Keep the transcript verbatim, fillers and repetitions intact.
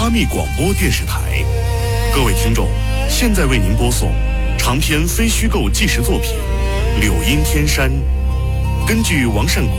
哈密广播电视台。各位听众，现在为您播送长篇非虚构纪实作品《柳阴天山》，根据王善